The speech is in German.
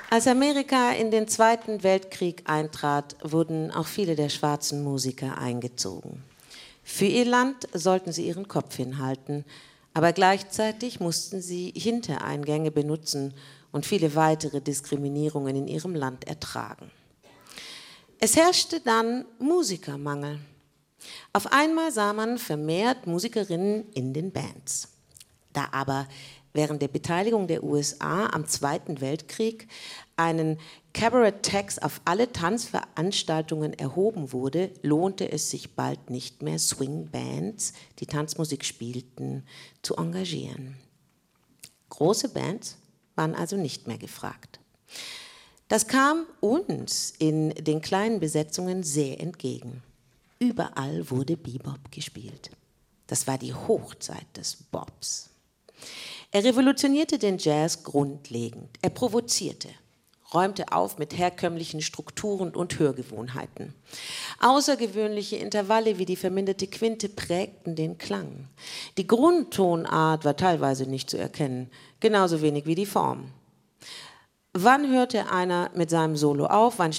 Als Amerika in den Zweiten Weltkrieg eintrat, wurden auch viele der schwarzen Musiker eingezogen. Für ihr Land sollten sie ihren Kopf hinhalten, aber gleichzeitig mussten sie Hintereingänge benutzen und viele weitere Diskriminierungen in ihrem Land ertragen. Es herrschte dann Musikermangel. Auf einmal sah man vermehrt Musikerinnen in den Bands. Da aber während der Beteiligung der USA am Zweiten Weltkrieg einen Cabaret Tax auf alle Tanzveranstaltungen erhoben wurde, lohnte es sich bald nicht mehr, Swing-Bands, die Tanzmusik spielten, zu engagieren. Große Bands waren also nicht mehr gefragt. Das kam uns in den kleinen Besetzungen sehr entgegen. Überall wurde Bebop gespielt. Das war die Hochzeit des Bobs. Er revolutionierte den Jazz grundlegend. Er provozierte, räumte auf mit herkömmlichen Strukturen und Hörgewohnheiten. Außergewöhnliche Intervalle wie die verminderte Quinte prägten den Klang. Die Grundtonart war teilweise nicht zu erkennen, genauso wenig wie die Form. Wann hörte einer mit seinem Solo auf, wann